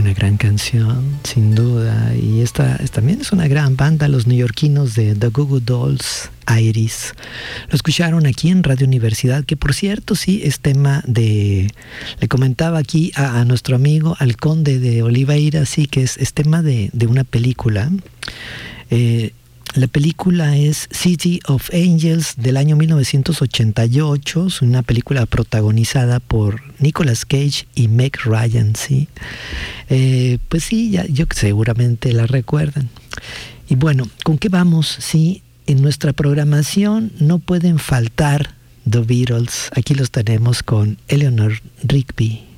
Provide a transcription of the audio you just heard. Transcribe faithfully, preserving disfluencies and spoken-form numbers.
Una gran canción, sin duda. Y esta, esta también es una gran banda, los neoyorquinos de The Goo Goo Dolls, Iris. Lo escucharon aquí en Radio Universidad, que por cierto sí es tema de... Le comentaba aquí a, a nuestro amigo, al conde de Oliveira, sí que es, es tema de, de una película. Eh, La película es City of Angels del año mil novecientos ochenta y ocho. Es una película protagonizada por Nicolas Cage y Meg Ryan, ¿sí? Eh, pues sí, ya, yo seguramente la recuerdan. Y bueno, ¿con qué vamos? Sí, en nuestra programación no pueden faltar The Beatles. Aquí los tenemos con Eleanor Rigby.